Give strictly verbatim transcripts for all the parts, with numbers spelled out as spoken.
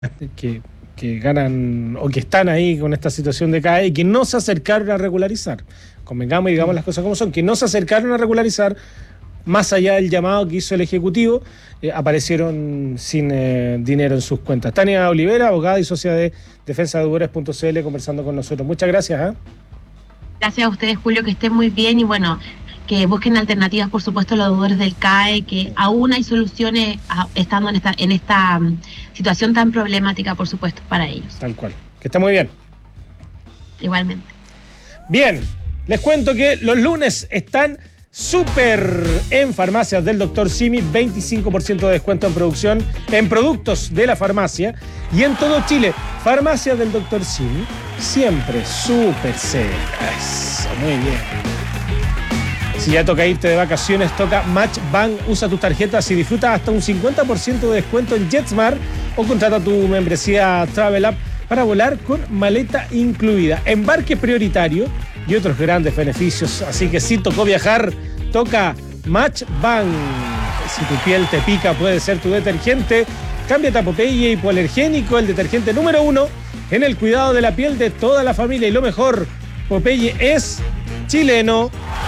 que, que ganan o que están ahí con esta situación de C A E y que no se acercaron a regularizar. Convengamos y digamos las cosas como son, que no se acercaron a regularizar, más allá del llamado que hizo el Ejecutivo, eh, aparecieron sin eh, dinero en sus cuentas. Tania Olivera, abogada y socia de defensa de deudores punto c l, conversando con nosotros. Muchas gracias. ¿eh? Gracias a ustedes, Julio, que estén muy bien y bueno, que busquen alternativas, por supuesto, a los deudores del C A E, que aún hay soluciones a, estando en esta, en esta um, situación tan problemática, por supuesto, para ellos. Tal cual. Que esté muy bien. Igualmente. Bien, les cuento que los lunes están súper en farmacias del doctor Simi, veinticinco por ciento de descuento en producción, en productos de la farmacia y en todo Chile. Farmacias del doctor Simi, siempre súper cerca. Eso, muy bien. Si ya toca irte de vacaciones, toca Match Bank. Usa tus tarjetas y disfruta hasta un cincuenta por ciento de descuento en JetSmart o contrata tu membresía Travel App para volar con maleta incluida, embarque prioritario y otros grandes beneficios. Así que si tocó viajar, toca Match Bank. Si tu piel te pica, puede ser tu detergente. Cámbiate a Popeye hipoalergénico, el detergente número uno en el cuidado de la piel de toda la familia. Y lo mejor, Popeye es chileno.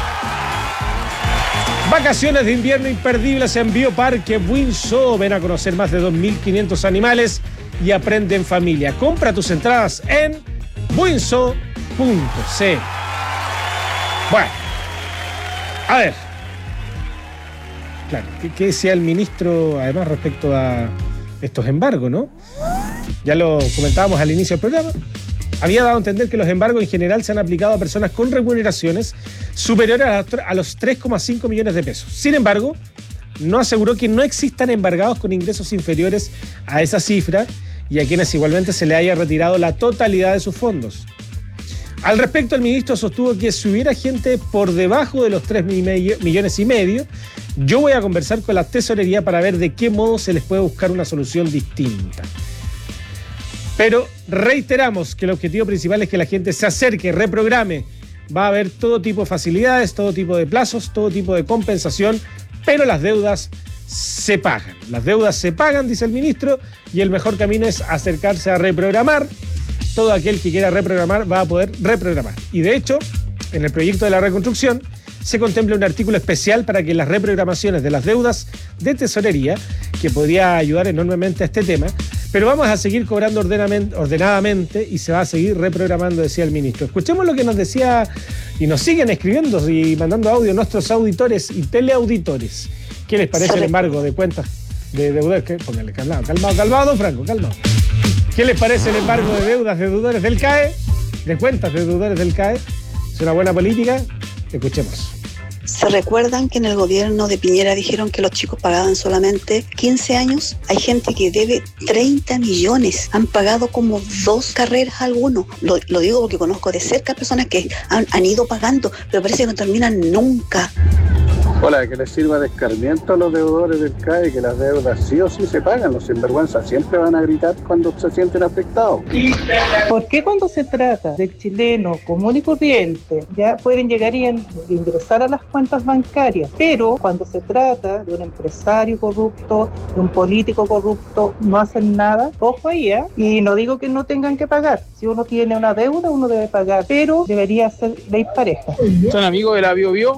Vacaciones de invierno imperdibles en Bioparque Buinzo. Ven a conocer más de dos mil quinientos animales y aprende en familia. Compra tus entradas en buinzo punto c l. Bueno, a ver. Claro, ¿qué, qué decía el ministro además respecto a estos embargos, no? Ya lo comentábamos al inicio del programa. Había dado a entender que los embargos en general se han aplicado a personas con remuneraciones superiores a los tres coma cinco millones de pesos. Sin embargo, no aseguró que no existan embargados con ingresos inferiores a esa cifra y a quienes igualmente se le haya retirado la totalidad de sus fondos. Al respecto, el ministro sostuvo que si hubiera gente por debajo de los tres millones y medio, yo voy a conversar con la tesorería para ver de qué modo se les puede buscar una solución distinta. Pero reiteramos que el objetivo principal es que la gente se acerque, reprograme. Va a haber todo tipo de facilidades, todo tipo de plazos, todo tipo de compensación, pero las deudas se pagan. Las deudas se pagan, dice el ministro, y el mejor camino es acercarse a reprogramar. Todo aquel que quiera reprogramar va a poder reprogramar. Y de hecho, en el proyecto de la reconstrucción se contempla un artículo especial para que las reprogramaciones de las deudas de tesorería, que podría ayudar enormemente a este tema, pero vamos a seguir cobrando ordenadamente y se va a seguir reprogramando, decía el ministro. Escuchemos lo que nos decía y nos siguen escribiendo y mandando audio nuestros auditores y teleauditores. ¿Qué les parece el embargo de cuentas de deudores? Póngale calmado, calmado, calmado, don Franco, calmado. ¿Qué les parece el embargo de deudas de deudores del C A E? De cuentas de deudores del C A E. ¿Es una buena política? Escuchemos. ¿Se recuerdan que en el gobierno de Piñera dijeron que los chicos pagaban solamente quince años? Hay gente que debe treinta millones. Han pagado como dos carreras algunos. Lo, lo digo porque conozco de cerca personas que han, han ido pagando, pero parece que no terminan nunca. Hola, que les sirva de escarmiento a los deudores del C A E, que las deudas sí o sí se pagan. Los sinvergüenzas siempre van a gritar cuando se sienten afectados. ¿Por qué cuando se trata del chileno común y corriente ya pueden llegar y ingresar a las cuentas bancarias? Pero cuando se trata de un empresario corrupto, de un político corrupto, no hacen nada. Ojo ahí, ¿eh? Y no digo que no tengan que pagar. Si uno tiene una deuda, uno debe pagar, pero debería ser ley pareja. Son amigos de la Bio Bio.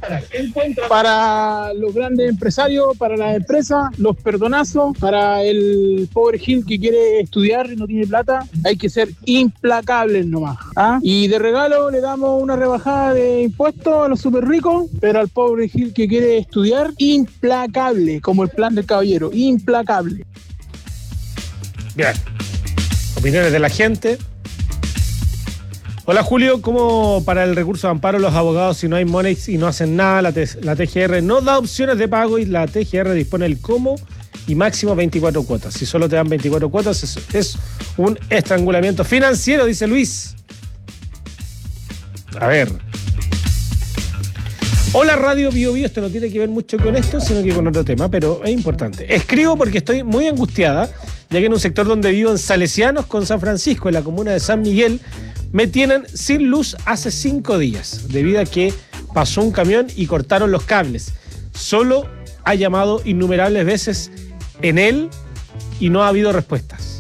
Para los grandes empresarios, para las empresas, los perdonazos, para el pobre Gil que quiere estudiar y no tiene plata, hay que ser implacables nomás. ¿Ah? Y de regalo le damos una rebajada de impuestos a los súper ricos, pero al pobre Gil que quiere estudiar, implacable, como el plan del caballero, implacable. Bien. Opiniones de la gente. Hola Julio, ¿cómo para el recurso de amparo los abogados si no hay money y no hacen nada? La, T- la T G R no da opciones de pago y la T G R dispone el cómo y máximo veinticuatro cuotas. Si solo te dan veinticuatro cuotas es, es un estrangulamiento financiero, dice Luis. A ver. Hola Radio Bio Bio, esto no tiene que ver mucho con esto, sino que con otro tema, pero es importante. Escribo porque estoy muy angustiada, ya que en un sector donde vivo en Salesianos con San Francisco, en la comuna de San Miguel, me tienen sin luz hace cinco días, debido a que pasó un camión y cortaron los cables. Solo ha llamado innumerables veces en él y no ha habido respuestas.